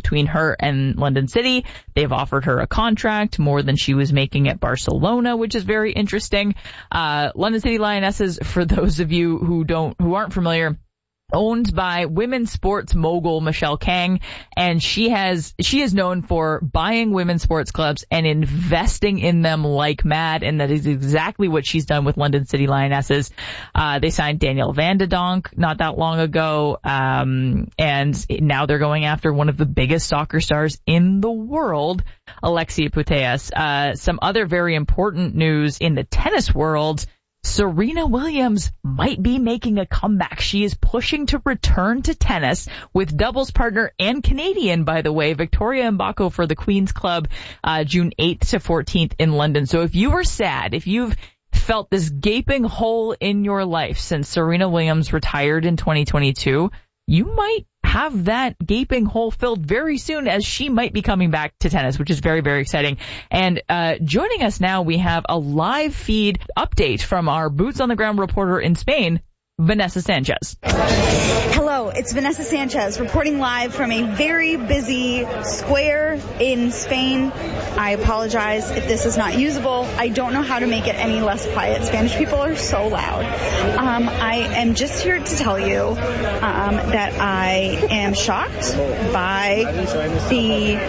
between her and London City. They've offered her a contract more than she was making at Barcelona, which is very interesting. London City Lionesses, for those of you who aren't familiar, owned by women's sports mogul Michelle Kang, and she is known for buying women's sports clubs and investing in them like mad, and that is exactly what she's done with London City Lionesses. They signed Danielle Van de Donk not that long ago, and now they're going after one of the biggest soccer stars in the world, Alexia Putellas. Some other very important news in the tennis world: Serena Williams might be making a comeback. She is pushing to return to tennis with doubles partner and Canadian, by the way, Victoria Mbako for the Queen's Club, June 8th to 14th in London. So if you were sad, if you've felt this gaping hole in your life since Serena Williams retired in 2022, you might have that gaping hole filled very soon, as she might be coming back to tennis, which is very, very exciting. And joining us now, we have a live feed update from our boots on the ground reporter in Spain, Vanessa Sanchez. Hello, it's Vanessa Sanchez reporting live from a very busy square in Spain. I apologize if this is not usable. I don't know how to make it any less quiet. Spanish people are so loud. I am just here to tell you that I am shocked by the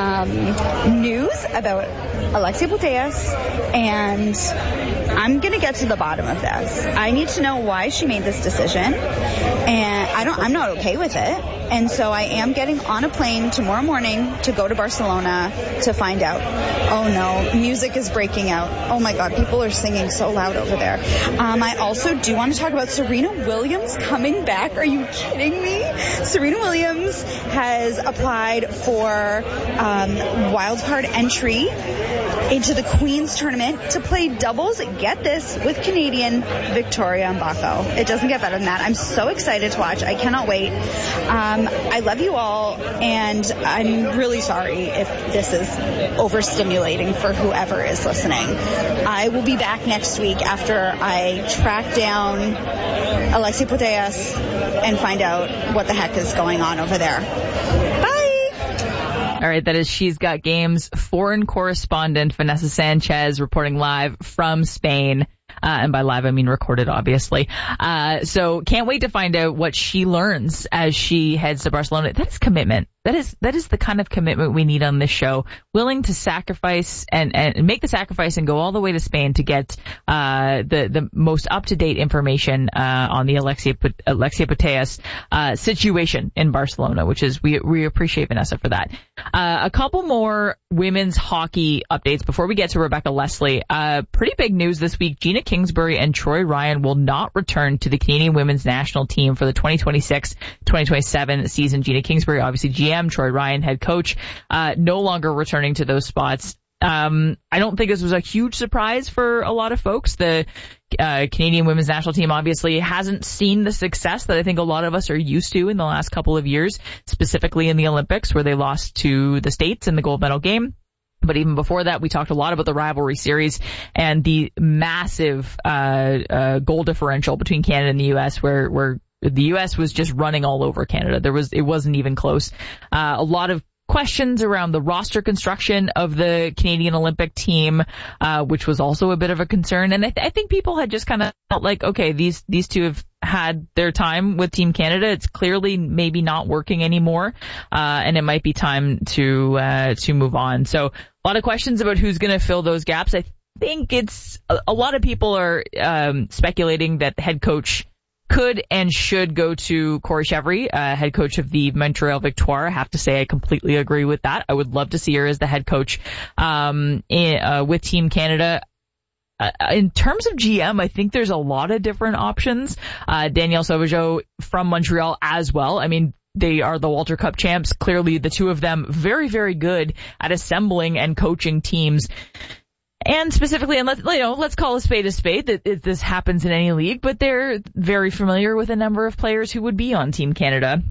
news about Alexia Putellas, and I'm going to get to the bottom of this. I need to know why she made this decision, and I'm not okay with it. And so I am getting on a plane tomorrow morning to go to Barcelona to find out. Oh no, music is breaking out. Oh my God, people are singing so loud over there. I also do want to talk about Serena Williams coming back. Are you kidding me? Serena Williams has applied for wildcard entry into the Queen's Tournament to play doubles, get this, with Canadian Victoria Mbako. It doesn't get better than that. I'm so excited to watch. I cannot wait. I love you all, and I'm really sorry if this is overstimulating for whoever is listening. I will be back next week after I track down Alexia Putellas and find out what the heck is going on over there. Bye! All right, that is She's Got Games foreign correspondent Vanessa Sanchez reporting live from Spain. And by live, I mean recorded, obviously. So can't wait to find out what she learns as she heads to Barcelona. That is commitment. That is the kind of commitment we need on this show. Willing to sacrifice and make the sacrifice and go all the way to Spain to get the most up-to-date information on the Alexia Putellas situation in Barcelona, which is we appreciate Vanessa for that. A couple more women's hockey updates before we get to Rebecca Leslie. Pretty big news this week. Gina Kingsbury and Troy Ryan will not return to the Canadian women's national team for the 2026-2027 season. Gina Kingsbury, obviously GM, Troy Ryan, head coach, no longer returning to those spots. I don't think this was a huge surprise for a lot of folks. The Canadian women's national team obviously hasn't seen the success that I think a lot of us are used to in the last couple of years, specifically in the Olympics, where they lost to the States in the gold medal game. But even before that, we talked a lot about the rivalry series and the massive goal differential between Canada and the U.S., where the U.S. was just running all over Canada. It wasn't even close. A lot of questions around the roster construction of the Canadian Olympic team, which was also a bit of a concern. And I think people had just kind of felt like, okay, these two have had their time with Team Canada. It's clearly maybe not working anymore, and it might be time to move on. So a lot of questions about who's going to fill those gaps. I think it's a lot of people are speculating that the head coach could and should go to Corey Chevry, head coach of the Montreal Victoire. I have to say I completely agree with that. I would love to see her as the head coach with Team Canada. In terms of GM, I think there's a lot of different options. Danielle Sauvageau from Montreal as well. I mean, they are the Walter Cup champs. Clearly, the two of them very, very good at assembling and coaching teams. And specifically, and let's call a spade, that this happens in any league, but they're very familiar with a number of players who would be on Team Canada.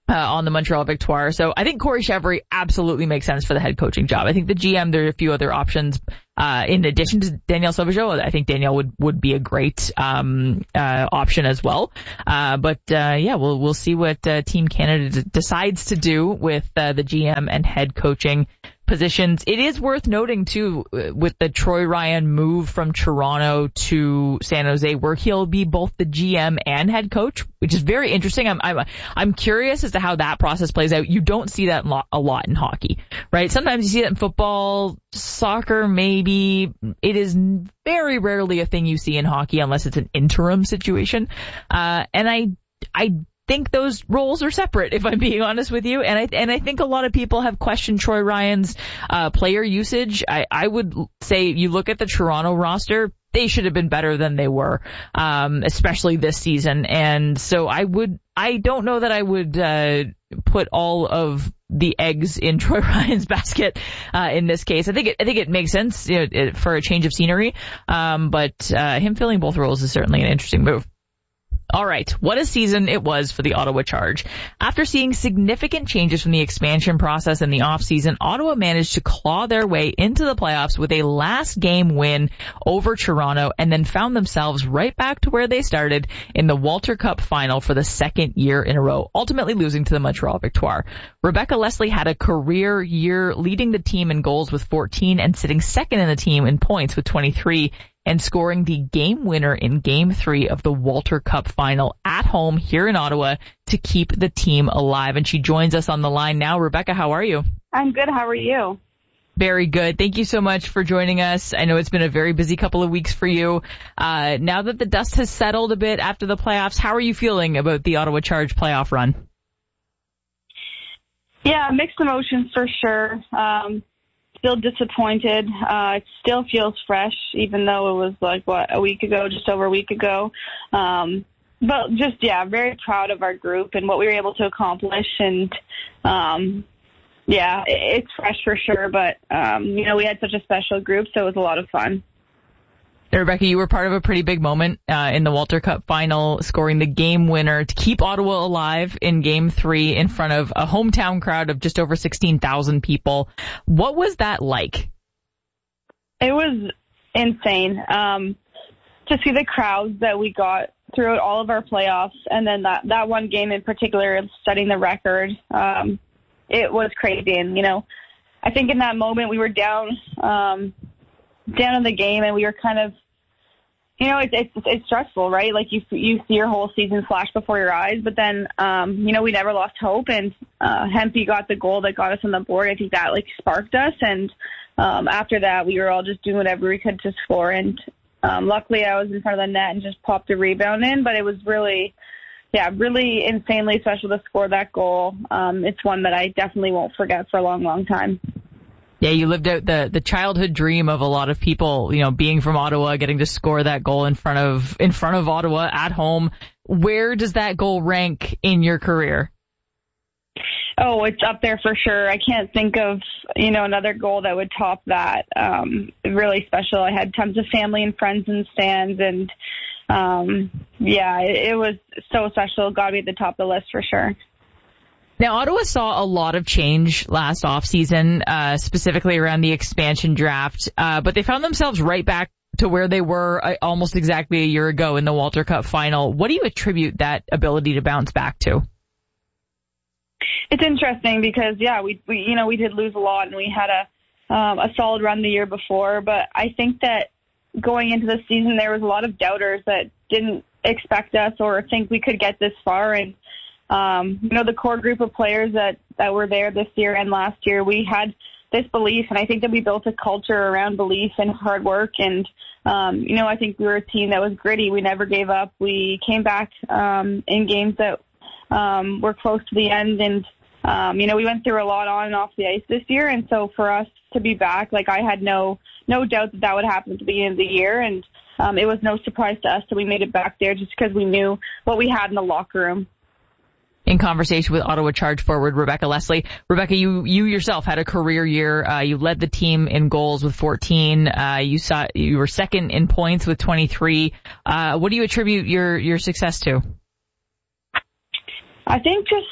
on the Montreal Victoire. So I think Corey Chevry absolutely makes sense for the head coaching job. I think the GM, there are a few other options in addition to Danielle Sauvageau. I think Danielle would be a great option as well. But we'll see what Team Canada decides to do with the GM and head coaching positions. It is worth noting too, with the Troy Ryan move from Toronto to San Jose, where he'll be both the GM and head coach, which is very interesting. I'm curious as to how that process plays out. You don't see that a lot in hockey, right? Sometimes you see it in football, soccer, maybe. It is very rarely a thing you see in hockey unless it's an interim situation. And I think those roles are separate, if I'm being honest with you. And I think a lot of people have questioned Troy Ryan's player usage. I would say you look at the Toronto roster, they should have been better than they were, especially this season. And so I don't know that I would put all of the eggs in Troy Ryan's basket in this case. I think it makes sense, you know, for a change of scenery. But him filling both roles is certainly an interesting move. All right, what a season it was for the Ottawa Charge. After seeing significant changes from the expansion process in the offseason, Ottawa managed to claw their way into the playoffs with a last game win over Toronto and then found themselves right back to where they started in the Walter Cup final for the second year in a row, ultimately losing to the Montreal Victoire. Rebecca Leslie had a career year, leading the team in goals with 14 and sitting second in the team in points with 23. And scoring the game winner in Game 3 of the Walter Cup final at home here in Ottawa to keep the team alive. And she joins us on the line now. Rebecca, how are you? I'm good. How are you? Very good. Thank you so much for joining us. I know it's been a very busy couple of weeks for you. Now that the dust has settled a bit after the playoffs, how are you feeling about the Ottawa Charge playoff run? Yeah, mixed emotions for sure. Still disappointed. It still feels fresh, even though it was a week ago, just over a week ago. But just, very proud of our group and what we were able to accomplish. And, it's fresh for sure. But, we had such a special group, so it was a lot of fun. Rebecca, you were part of a pretty big moment in the Walter Cup final, scoring the game winner to keep Ottawa alive in Game 3 in front of a hometown crowd of just over 16,000 people. What was that like? It was insane to see the crowds that we got throughout all of our playoffs, and then that one game in particular, setting the record. It was crazy, and I think in that moment we were down in the game, and we were kind of, it's stressful, right? Like you see your whole season flash before your eyes, but then, we never lost hope, and Hempy got the goal that got us on the board. I think that sparked us, and after that we were all just doing whatever we could to score, and luckily I was in front of the net and just popped a rebound in, but it was really insanely special to score that goal. It's one that I definitely won't forget for a long, long time. Yeah, you lived out the childhood dream of a lot of people, being from Ottawa, getting to score that goal in front of Ottawa at home. Where does that goal rank in your career? Oh, it's up there for sure. I can't think of, another goal that would top that. Really special. I had tons of family and friends in the stands, and it was so special. Got to be at the top of the list for sure. Now, Ottawa saw a lot of change last offseason, specifically around the expansion draft, but they found themselves right back to where they were almost exactly a year ago in the Walter Cup final. What do you attribute that ability to bounce back to? It's interesting because, we did lose a lot, and we had a solid run the year before, but I think that going into the season there was a lot of doubters that didn't expect us or think we could get this far, and the core group of players that were there this year and last year, we had this belief, and I think that we built a culture around belief and hard work, and I think we were a team that was gritty. We never gave up. We came back in games that were close to the end, and we went through a lot on and off the ice this year, and so for us to be back, I had no doubt that would happen at the beginning of the year, and it was no surprise to us that we made it back there just because we knew what we had in the locker room. In conversation with Ottawa Charge forward Rebecca Leslie. Rebecca, you yourself had a career year. You led the team in goals with 14. You were second in points with 23. What do you attribute your success to? I think just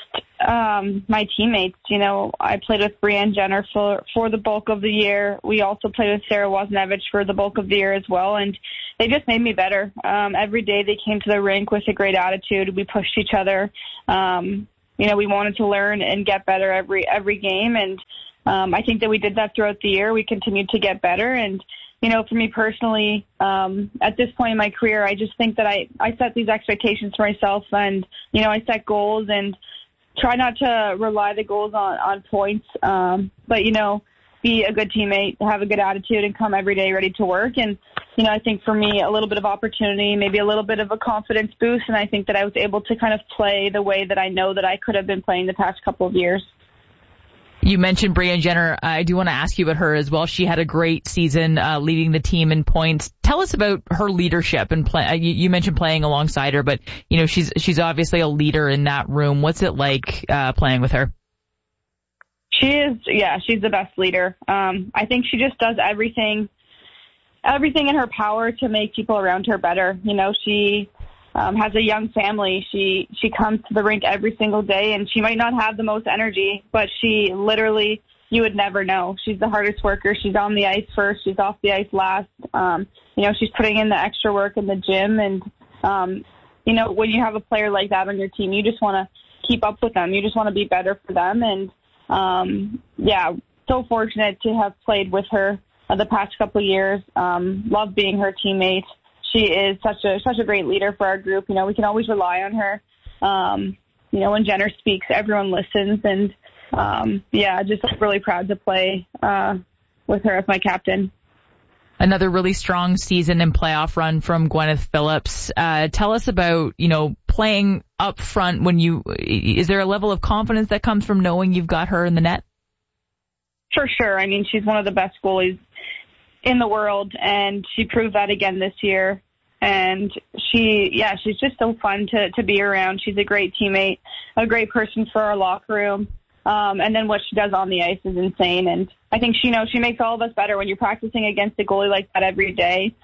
my teammates. You know, I played with Brianne Jenner for the bulk of the year. We also played with Sarah Wozniewicz for the bulk of the year as well, and they just made me better. Every day they came to the rink with a great attitude. We pushed each other. You know, we wanted to learn and get better every game, and I think that we did that throughout the year. We continued to get better, and you know, for me personally, at this point in my career, I just think that I set these expectations for myself, and you know, I set goals and try not to rely the goals on points, but you know, be a good teammate, have a good attitude, and come every day ready to work. And you know, I think for me, a little bit of opportunity, maybe a little bit of a confidence boost, and I think that I was able to kind of play the way that I know that I could have been playing the past couple of years. You mentioned Brianne Jenner. I do want to ask you about her as well. She had a great season leading the team in points. Tell us about her leadership and play. You mentioned playing alongside her, but you know, she's obviously a leader in that room. What's it like playing with her? She's the best leader. I think she just does everything in her power to make people around her better. You know, she has a young family. She comes to the rink every single day, and she might not have the most energy, but she literally, you would never know. She's the hardest worker. She's on the ice first. She's off the ice last. You know, she's putting in the extra work in the gym, and you know, when you have a player like that on your team, you just want to keep up with them. You just want to be better for them, and so fortunate to have played with her the past couple of years. Love being her teammate. She is such a great leader for our group. You know, we can always rely on her. You know, when Jenner speaks, everyone listens, and just really proud to play with her as my captain. Another really strong season and playoff run from Gwyneth Phillips. Tell us about, you know, playing up front is there a level of confidence that comes from knowing you've got her in the net? For sure. I mean, she's one of the best goalies in the world, and she proved that again this year. And she's just so fun to be around. She's a great teammate, a great person for our locker room. And then what she does on the ice is insane. And I think she makes all of us better when you're practicing against a goalie like that every day.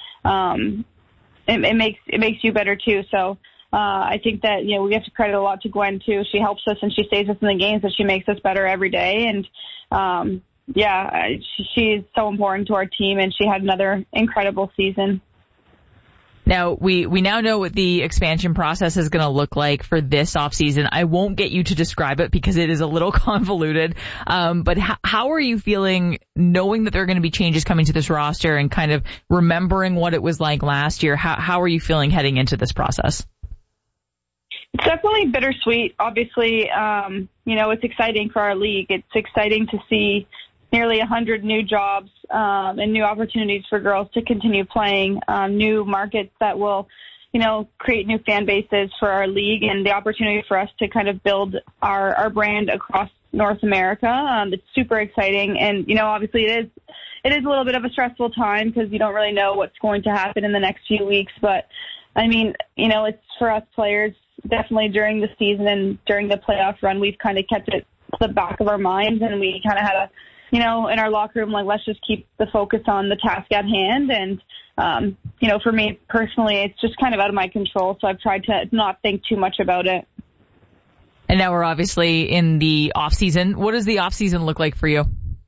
It makes you better too. So I think that, you know, we have to credit a lot to Gwen too. She helps us and she stays us in the games, but she makes us better every day. And she's so important to our team, and she had another incredible season. Now, we now know what the expansion process is going to look like for this offseason. I won't get you to describe it because it is a little convoluted. But how are you feeling knowing that there are going to be changes coming to this roster and kind of remembering what it was like last year? How are you feeling heading into this process? It's definitely bittersweet. Obviously, you know, it's exciting for our league. It's exciting to see nearly 100 new jobs and new opportunities for girls to continue playing, new markets that will, you know, create new fan bases for our league, and the opportunity for us to kind of build our brand across North America. It's super exciting, and, you know, obviously it is a little bit of a stressful time because you don't really know what's going to happen in the next few weeks. But, I mean, you know, it's for us players, definitely during the season and during the playoff run, we've kind of kept it to the back of our minds, and we kind of had in our locker room, like, let's just keep the focus on the task at hand. And, you know, for me personally, it's just kind of out of my control. So I've tried to not think too much about it. And now we're obviously in the off season. What does the off season look like for you?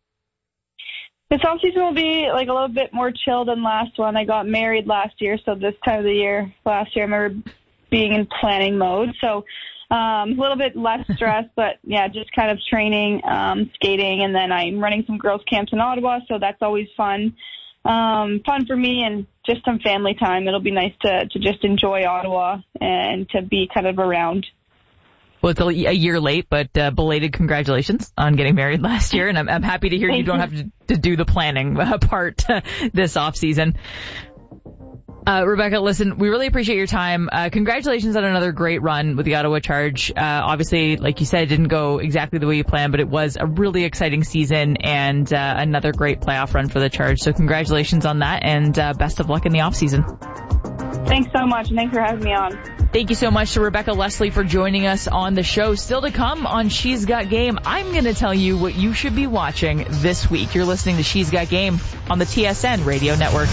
This off season will be like a little bit more chill than last one. I got married last year. So this time of the year, last year, I remember being in planning mode. So, a little bit less stress, but yeah, just kind of training, skating, and then I'm running some girls' camps in Ottawa, so that's always fun. Fun for me, and just some family time. It'll be nice to just enjoy Ottawa and to be kind of around. Well, it's a year late, but belated congratulations on getting married last year, and I'm happy to hear you don't have to do the planning part this off season. Rebecca, listen, we really appreciate your time. Congratulations on another great run with the Ottawa Charge. Obviously, like you said, it didn't go exactly the way you planned, but it was a really exciting season and another great playoff run for the Charge. So congratulations on that, and best of luck in the off season. Thanks so much, and thanks for having me on. Thank you so much to Rebecca Leslie for joining us on the show. Still to come on She's Got Game, I'm going to tell you what you should be watching this week. You're listening to She's Got Game on the TSN Radio Network.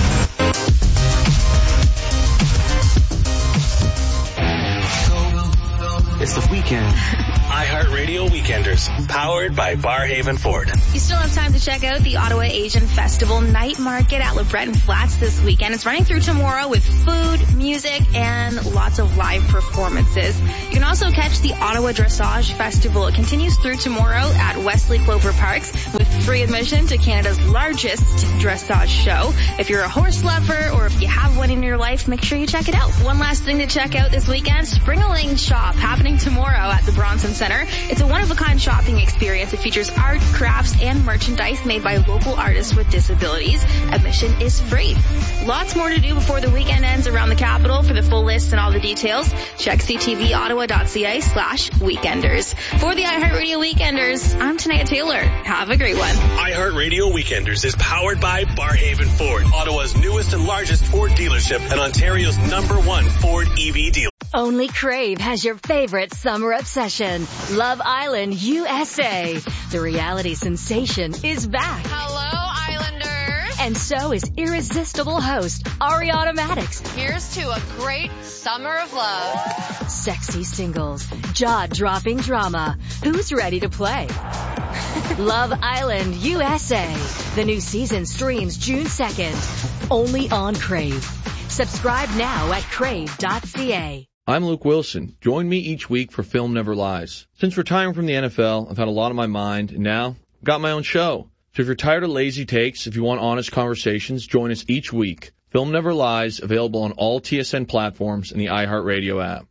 It's the weekend. iHeartRadio Weekenders, powered by Barhaven Ford. You still have time to check out the Ottawa Asian Festival Night Market at LeBreton Flats this weekend. It's running through tomorrow with food, music, and lots of live performances. You can also catch the Ottawa Dressage Festival. It continues through tomorrow at Wesley Clover Parks with free admission to Canada's largest dressage show. If you're a horse lover or if you have one in your life, make sure you check it out. One last thing to check out this weekend, Spring-a-Ling Shop, happening tomorrow at the Bronson Center. It's a one-of-a-kind shopping experience. It features art, crafts, and merchandise made by local artists with disabilities. Admission is free. Lots more to do before the weekend ends around the capital. For the full list and all the details, check ctvottawa.ca/weekenders. For the iHeartRadio Weekenders, I'm Tanea Taylor. Have a great one. iHeartRadio Weekenders is powered by Barhaven Ford, Ottawa's newest and largest Ford dealership and Ontario's #1 Ford EV dealer. Only Crave has your favorite summer obsession, Love Island USA. The reality sensation is back. Hello, Islanders. And so is irresistible host Ariana Maddox. Here's to a great summer of love. Sexy singles, jaw-dropping drama. Who's ready to play? Love Island USA. The new season streams June 2nd. Only on Crave. Subscribe now at crave.ca. I'm Luke Wilson. Join me each week for Film Never Lies. Since retiring from the NFL, I've had a lot on my mind, and now I've got my own show. So if you're tired of lazy takes, if you want honest conversations, join us each week. Film Never Lies, available on all TSN platforms and the iHeartRadio app.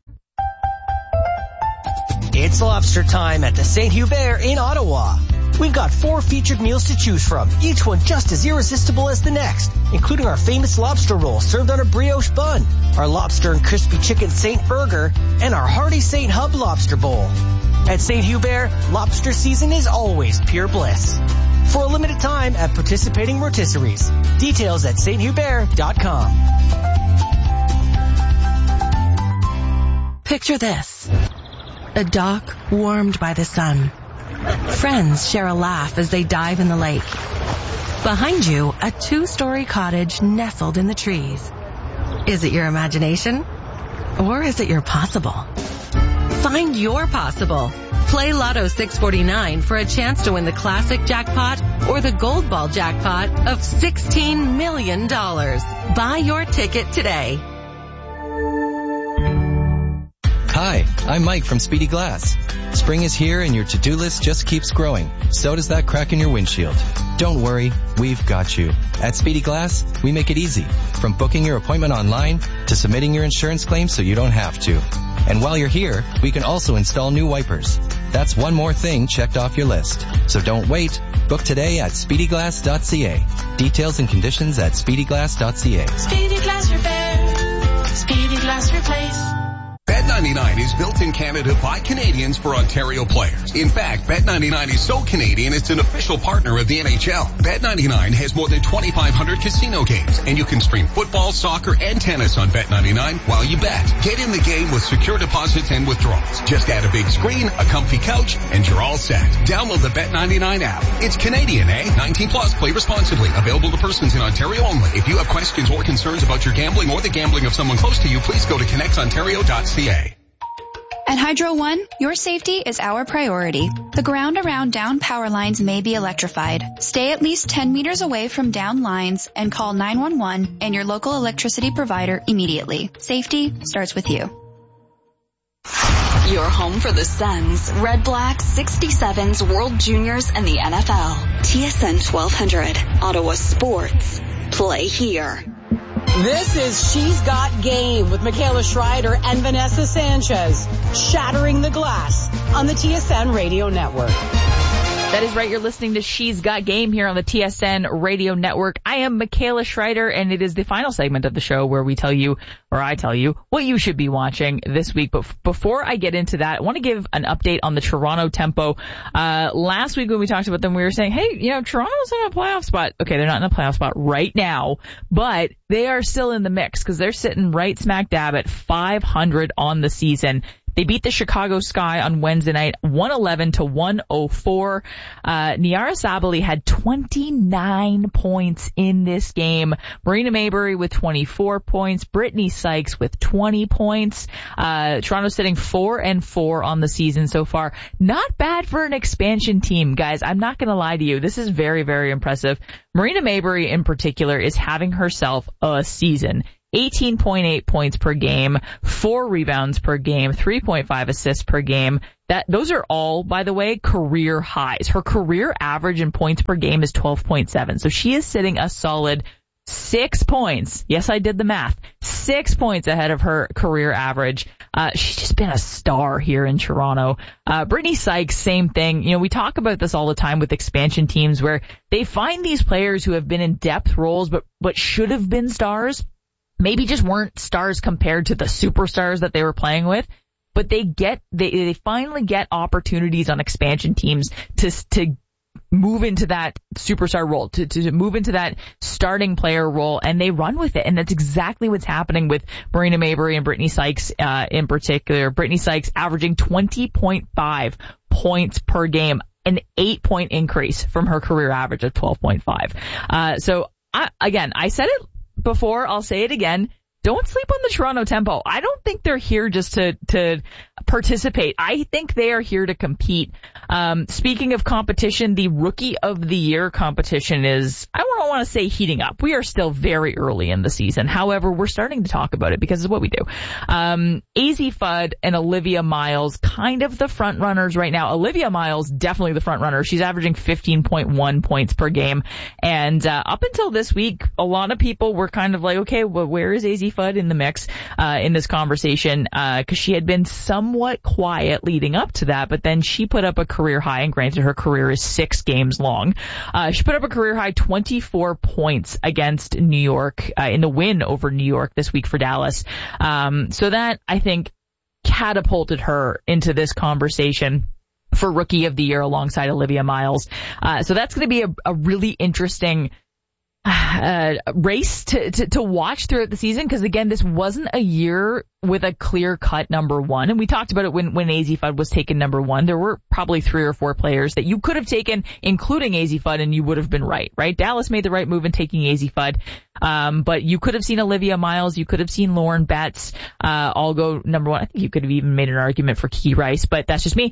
It's lobster time at the St. Hubert in Ottawa. We've got 4 featured meals to choose from, each one just as irresistible as the next, including our famous lobster roll served on a brioche bun, our lobster and crispy chicken St. Burger, and our hearty St. Hub lobster bowl. At St. Hubert, lobster season is always pure bliss. For a limited time at participating rotisseries. Details at sthubert.com. Picture this. A dock warmed by the sun. Friends share a laugh as they dive in the lake. Behind you, a 2-story cottage nestled in the trees. Is it your imagination? Or is it your possible? Find your possible. Play Lotto 649 for a chance to win the classic jackpot or the gold ball jackpot of $16 million. Buy your ticket today. Hi, I'm Mike from Speedy Glass. Spring is here and your to-do list just keeps growing. So does that crack in your windshield. Don't worry, we've got you. At Speedy Glass, we make it easy. From booking your appointment online to submitting your insurance claim so you don't have to. And while you're here, we can also install new wipers. That's one more thing checked off your list. So don't wait. Book today at speedyglass.ca. Details and conditions at speedyglass.ca. Speedy Glass Repair. Speedy Glass Replace. Bet99 is built in Canada by Canadians for Ontario players. In fact, Bet99 is so Canadian it's an official partner of the NHL. Bet99 has more than 2,500 casino games, and you can stream football, soccer, and tennis on Bet99 while you bet. Get in the game with secure deposits and withdrawals. Just add a big screen, a comfy couch, and you're all set. Download the Bet99 app. It's Canadian, eh? 18 plus. Play responsibly. Available to persons in Ontario only. If you have questions or concerns about your gambling or the gambling of someone close to you, please go to connectsontario.ca. At Hydro One, your safety is our priority. The ground around down power lines may be electrified. Stay at least 10 meters away from down lines and call 911 and your local electricity provider immediately. Safety starts with you. Your home for the Suns, Red Blacks, 67s, World Juniors, and the NFL. TSN 1200, Ottawa Sports. Play here. This is She's Got Game with Michaela Schreider and Vanessa Sanchez, shattering the glass on the TSN Radio Network. That is right. You're listening to She's Got Game here on the TSN Radio Network. I am Michaela Schreider, and it is the final segment of the show where we tell you, or I tell you, what you should be watching this week. But before I get into that, I want to give an update on the Toronto Tempo. Last week when we talked about them, we were saying, hey, Toronto's in a playoff spot. Okay, they're not in a playoff spot right now, but they are still in the mix because they're sitting right smack dab at 500 on the season. They beat the Chicago Sky on Wednesday night, 111-104. Nyara Sabally had 29 points in this game. Marina Maybury with 24 points. Brittany Sykes with 20 points. Toronto sitting 4-4 on the season so far. Not bad for an expansion team, guys. I'm not going to lie to you. This is very, very impressive. Marina Maybury in particular is having herself a season. 18.8 points per game, 4 rebounds per game, 3.5 assists per game. Those are all, by the way, career highs. Her career average in points per game is 12.7. So she is sitting a solid 6 points. Yes, I did the math. 6 points ahead of her career average. She's just been a star here in Toronto. Brittany Sykes, same thing. You know, we talk about this all the time with expansion teams where they find these players who have been in depth roles but should have been stars. Maybe just weren't stars compared to the superstars that they were playing with, but they finally get opportunities on expansion teams to move into that superstar role, to move into that starting player role, and they run with it. And that's exactly what's happening with Marina Maybury and Brittany Sykes, in particular. Brittany Sykes averaging 20.5 points per game, an 8-point increase from her career average of 12.5. So I said it before, I'll say it again. Don't sleep on the Toronto Tempo. I don't think they're here just to participate. I think they are here to compete. Speaking of competition, the Rookie of the Year competition is, I don't want to say heating up. We are still very early in the season. However, we're starting to talk about it because it's what we do. Azzi Fudd and Olivia Miles, kind of the front runners right now. Olivia Miles, definitely the front runner. She's averaging 15.1 points per game. And up until this week, a lot of people were kind of like, okay, well, where is Azzi Fudd in the mix in this conversation? Because she had been somewhat quiet leading up to that, but then she put up a career high, and granted her career is 6 games long. She put up a career high 24 points against New York in the win over New York this week for Dallas. So that, I think, catapulted her into this conversation for Rookie of the Year alongside Olivia Miles. So that's going to be a really interesting race to watch throughout the season, because again, this wasn't a year with a clear-cut number one, and we talked about it when Azzi Fudd was taken number one. There were probably 3 or 4 players that you could have taken, including Azzi Fudd, and you would have been right? Dallas made the right move in taking Azzi Fudd, but you could have seen Olivia Miles, you could have seen Lauren Betts, all go number one. I think you could have even made an argument for Key Rice, but that's just me.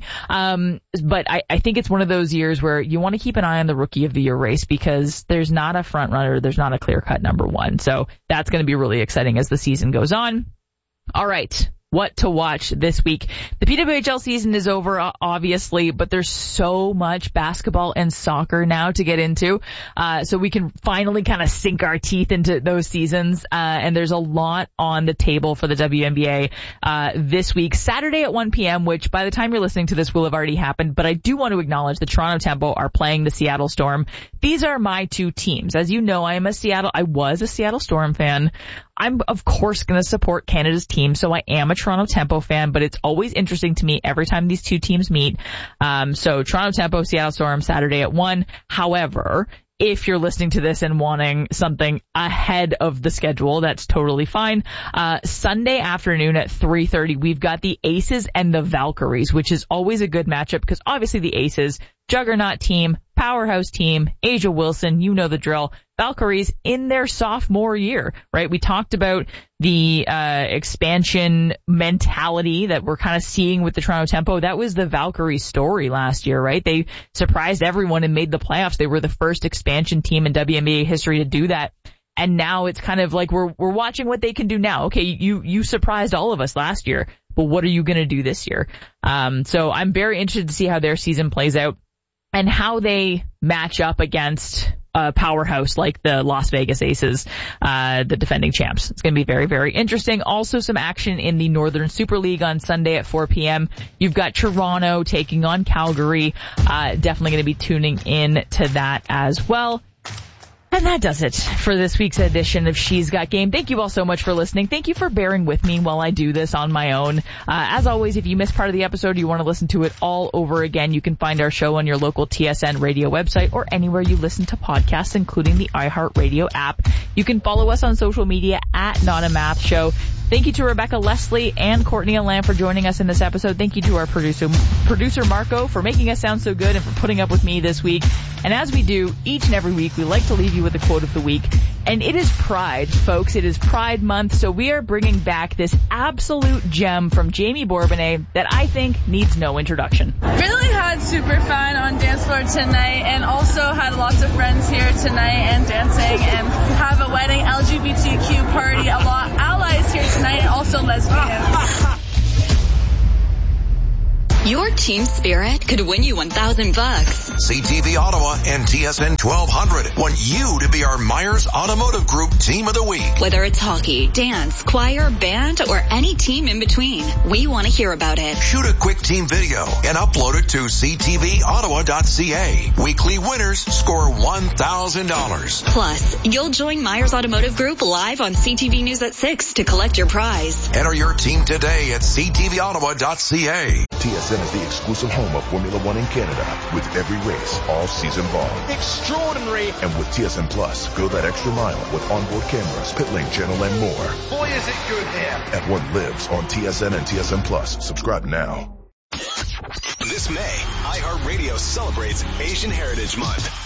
But I think it's one of those years where you want to keep an eye on the Rookie of the Year race, because there's not a front runner, there's not a clear-cut number one. So that's going to be really exciting as the season goes on. All right, what to watch this week. The PWHL season is over, obviously, but there's so much basketball and soccer now to get into, so we can finally kind of sink our teeth into those seasons, and there's a lot on the table for the WNBA this week. Saturday at 1 p.m., which by the time you're listening to this will have already happened, but I do want to acknowledge the Toronto Tempo are playing the Seattle Storm. These are my 2 teams. As you know, I was a Seattle Storm fan. I'm, of course, going to support Canada's team, so I am a Toronto Tempo fan, but it's always interesting to me every time these 2 teams meet. So Toronto Tempo, Seattle Storm, Saturday at 1. However, if you're listening to this and wanting something ahead of the schedule, that's totally fine. Sunday afternoon at 3:30, we've got the Aces and the Valkyries, which is always a good matchup because obviously the Aces, juggernaut team, powerhouse team, Asia Wilson, you know the drill. Valkyries in their sophomore year, right? We talked about the expansion mentality that we're kind of seeing with the Toronto Tempo. That was the Valkyries story last year, right? They surprised everyone and made the playoffs. They were the first expansion team in WNBA history to do that. And now it's kind of like we're watching what they can do now. Okay, you surprised all of us last year, but what are you going to do this year? So I'm very interested to see how their season plays out and how they match up against a powerhouse like the Las Vegas Aces, the defending champs. It's going to be very, very interesting. Also some action in the Northern Super League on Sunday at 4 p.m. You've got Toronto taking on Calgary. Definitely going to be tuning in to that as well. And that does it for this week's edition of She's Got Game. Thank you all so much for listening. Thank you for bearing with me while I do this on my own. As always, if you missed part of the episode, you want to listen to it all over again, you can find our show on your local TSN radio website or anywhere you listen to podcasts, including the iHeartRadio app. You can follow us on social media at Not a Math Show. Thank you to Rebecca Leslie and Courtney Lamb for joining us in this episode. Thank you to our producer Marco for making us sound so good and for putting up with me this week. And as we do each and every week, we like to leave you with a quote of the week. And it is Pride, folks. It is Pride Month, so we are bringing back this absolute gem from Jamie Bourbonnais that I think needs no introduction. Really had super fun on dance floor tonight, and also had lots of friends here tonight and dancing, and have a wedding LGBTQ party, a lot of allies here tonight, and also lesbians. Your team spirit could win you $1,000. CTV Ottawa and TSN 1200 want you to be our Myers Automotive Group Team of the Week. Whether it's hockey, dance, choir, band, or any team in between, we want to hear about it. Shoot a quick team video and upload it to ctvottawa.ca. Weekly winners score $1,000. Plus, you'll join Myers Automotive Group live on CTV News at 6 to collect your prize. Enter your team today at ctvottawa.ca. TSN is the exclusive home of Formula One in Canada, with every race all season long. Extraordinary. And with TSN Plus, go that extra mile with onboard cameras, pit lane channel, and more. Boy, is it good here. F1 lives on TSN and TSN Plus. Subscribe now. This May, iHeartRadio celebrates Asian Heritage Month.